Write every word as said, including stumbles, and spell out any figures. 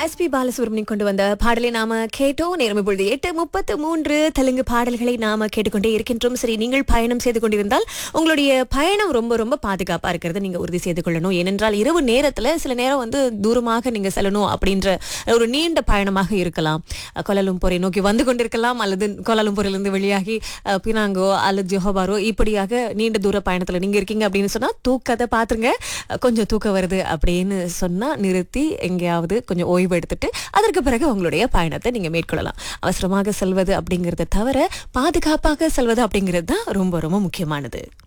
S B Balasubramaniam கொண்டு வந்த பாடலை நாம கேட்டோம். நேரம் இப்பொழுது எட்டு முப்பத்து மூன்று. தெலுங்கு பாடல்களை நாம கேட்டுக்கொண்டே இருக்கின்றோம். சரி, நீங்கள் பயணம் செய்து கொண்டிருந்தால் உங்களுடைய பயணம் ரொம்ப ரொம்ப பாதுகாப்பா இருக்கிறத நீங்க உறுதி செய்து கொள்ளணும். ஏனென்றால் இரவு நேரத்துல சில நேரம் வந்து தூரமாக நீங்க செல்லணும் அப்படின்ற ஒரு நீண்ட பயணமாக இருக்கலாம். கோலாலம்பூரை நோக்கி வந்து கொண்டிருக்கலாம், அல்லது கோலாலம்பூரிலிருந்து வெளியாகி அஹ், பினாங்கோ அல்லது ஜோஹபாரோ இப்படியாக நீண்ட தூர பயணத்துல நீங்க இருக்கீங்க அப்படின்னு சொன்னா தூக்கத்தை பாத்துருங்க. கொஞ்சம் தூக்கம் வருது அப்படின்னு சொன்னா நிறுத்தி எங்கேயாவது கொஞ்சம் ஓய்வு எடுத்துட்டு அதற்கு பிறகு உங்களுடைய பயணத்தை நீங்க மேற்கொள்ளலாம். அவசரமாக செல்வது அப்படிங்கறத தவிர பாதுகாப்பாக செல்வது அப்படிங்கிறது தான் ரொம்ப ரொம்ப முக்கியமானது.